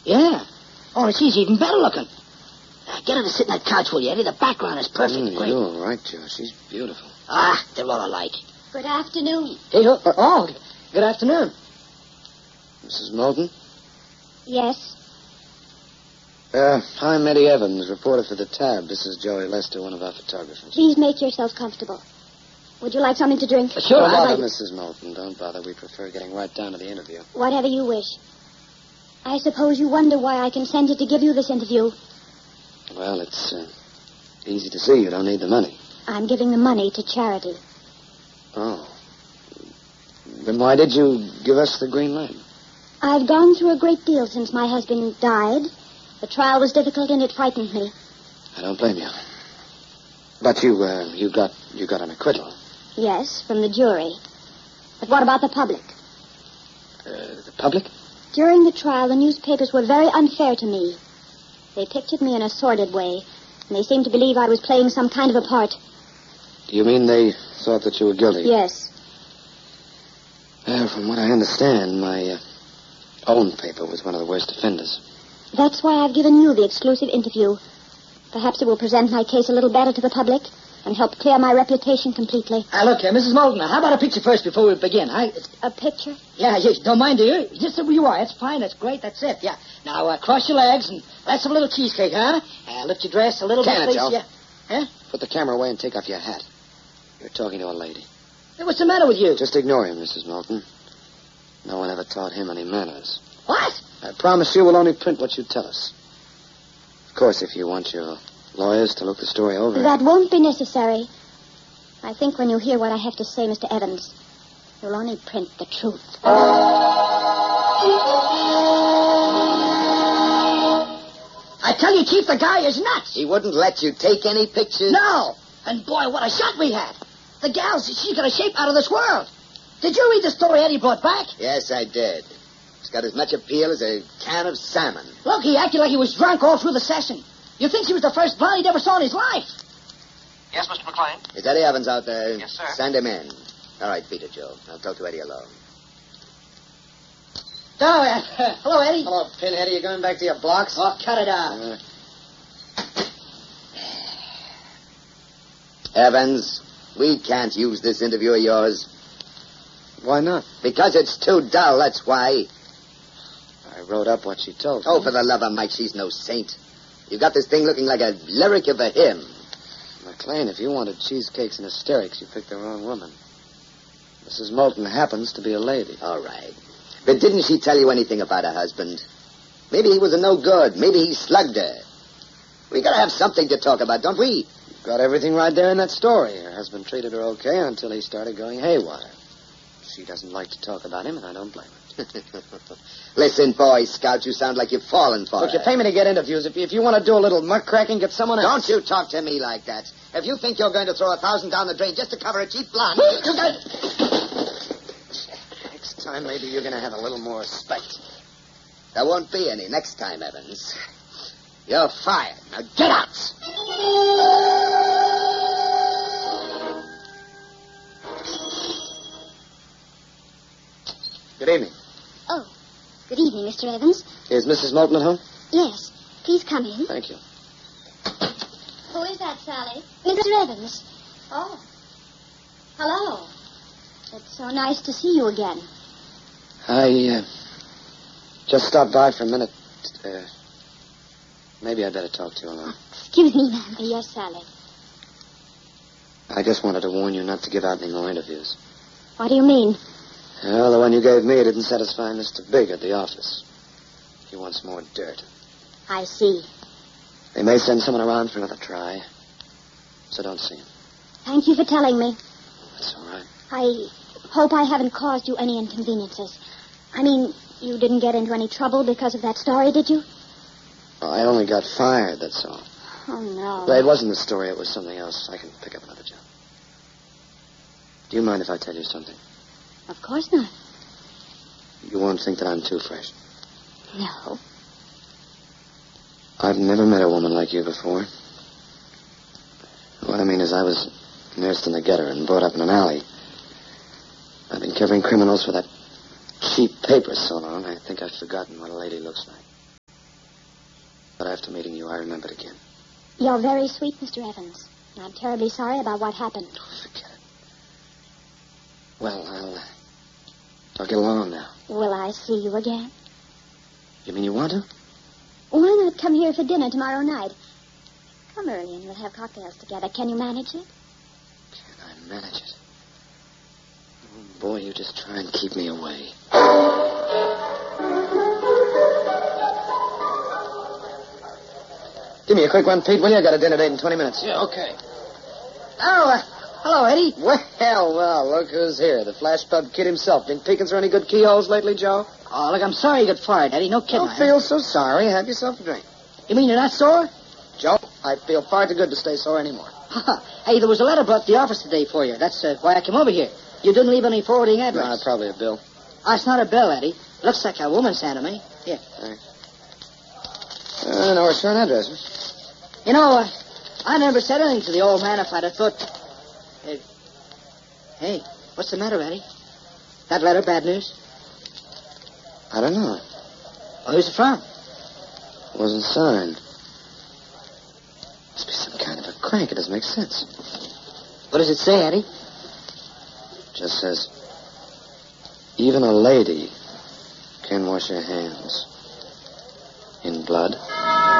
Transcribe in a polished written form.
Yeah. Oh, and she's even better looking. Get her to sit in that couch, will you, Eddie? The background is perfect. Great. You're all right, Joe. She's beautiful. Ah, they're all alike. Good afternoon. Hey, good afternoon. Mrs. Moulton? Yes. I'm Eddie Evans, reporter for the Tab. This is Joey Lester, one of our photographers. Please make yourself comfortable. Would you like something to drink? Sure, Don't I'd bother, like... Mrs. Moulton. Don't bother. We prefer getting right down to the interview. Whatever you wish. I suppose you wonder why I consented to give you this interview. Well, it's easy to see you don't need the money. I'm giving the money to charity. Oh. Then why did you give us the green light? I've gone through a great deal since my husband died. The trial was difficult and it frightened me. I don't blame you. But you got an acquittal. Yes, from the jury. But what about the public? The public? During the trial, the newspapers were very unfair to me. They pictured me in a sordid way, and they seemed to believe I was playing some kind of a part. Do you mean they thought that you were guilty? Yes. From what I understand, my own paper was one of the worst offenders. That's why I've given you the exclusive interview. Perhaps it will present my case a little better to the public and help clear my reputation completely. Look, Mrs. Moulton, how about a picture first before we begin? A picture? Yeah, you don't mind, do you? Just where you are. That's fine. That's great. That's it. Yeah. Now, cross your legs and let's have a little cheesecake, huh? Lift your dress a little bit, please. Joe. Yeah. Huh? Put the camera away and take off your hat. You're talking to a lady. Hey, what's the matter with you? Just ignore him, Mrs. Moulton. No one ever taught him any manners. What? I promise you we'll only print what you tell us. Of course, if you want your lawyers to look the story over... That won't be necessary. I think when you hear what I have to say, Mr. Evans, you'll only print the truth. I tell you, Chief, the guy is nuts. He wouldn't let you take any pictures? No. And, boy, what a shot we had. The gal, she's got a shape out of this world. Did you read the story Eddie brought back? Yes, I did. It's got as much appeal as a can of salmon. Look, he acted like he was drunk all through the session. You think she was the first blonde he'd ever saw in his life? Yes, Mr. McLean? Is Eddie Evans out there? Yes, sir. Send him in. All right, Peter, Joe. I'll talk to Eddie alone. Hello, Eddie. Hello, Pinhead. Are you going back to your blocks? Oh, cut it out. Evans, we can't use this interview of yours. Why not? Because it's too dull, that's why. I wrote up what she told me. Oh, for the love of Mike, she's no saint. You've got this thing looking like a lyric of a hymn. McLean, if you wanted cheesecakes and hysterics, you picked the wrong woman. Mrs. Moulton happens to be a lady. All right. But didn't she tell you anything about her husband? Maybe he was a no good. Maybe he slugged her. We gotta have something to talk about, don't we? Got everything right there in that story. Her husband treated her okay until he started going haywire. She doesn't like to talk about him, and I don't blame her. Listen, Boy Scout, you sound like you've fallen for Look, her. you pay me to get interviews. If you want to do a little muckraking, get someone else. Don't you talk to me like that. If you think you're going to throw $1,000 down the drain just to cover a cheap blonde, you got... Next time, maybe you're going to have a little more respect. There won't be any next time, Evans. You're fired. Now get out! Good evening. Oh, good evening, Mr. Evans. Is Mrs. Moulton at home? Yes, please come in. Thank you. Who is that, Sally? Mr. Evans. Oh. Hello. It's so nice to see you again. I just stopped by for a minute. Maybe I'd better talk to you alone. Excuse me, ma'am. Yes, Sally. I just wanted to warn you not to give out any more interviews. What do you mean? Well, the one you gave me didn't satisfy Mr. Big at the office. He wants more dirt. I see. They may send someone around for another try. So don't see him. Thank you for telling me. That's all right. I hope I haven't caused you any inconveniences. I mean, you didn't get into any trouble because of that story, did you? Well, I only got fired, that's all. Oh, no. But it wasn't the story, it was something else. I can pick up another job. Do you mind if I tell you something? Of course not. You won't think that I'm too fresh. No. I've never met a woman like you before. What I mean is I was nursed in the gutter and brought up in an alley. I've been covering criminals for that cheap paper so long, I think I've forgotten what a lady looks like. But after meeting you, I remembered again. You're very sweet, Mr. Evans. And I'm terribly sorry about what happened. Forget it. Well, I'll get along now. Will I see you again? You mean you want to? Why not come here for dinner tomorrow night? Come early and we'll have cocktails together. Can you manage it? Can I manage it? Oh, boy, you just try and keep me away. Give me a quick one, Pete, will you? I got a dinner date in 20 minutes. Yeah, okay. Oh, hello, Eddie. Well, look who's here. The Flash Pub Kid himself. Been peeking through any good keyholes lately, Joe? Oh, look, I'm sorry you got fired, Eddie. No kidding. Don't feel so sorry. Have yourself a drink. You mean you're not sore? Joe, I feel far too good to stay sore anymore. Hey, there was a letter brought to the office today for you. That's why I came over here. You didn't leave any forwarding address. No, probably a bill. Oh, it's not a bill, Eddie. Looks like a woman sent it me. Here. No return address, huh? You know, I never said anything to the old man if I'd have thought... Hey, what's the matter, Eddie? That letter bad news? I don't know. Oh, who's it from? Wasn't signed. Must be some kind of a crank. It doesn't make sense. What does it say, Eddie? Just says, even a lady can wash her hands in blood.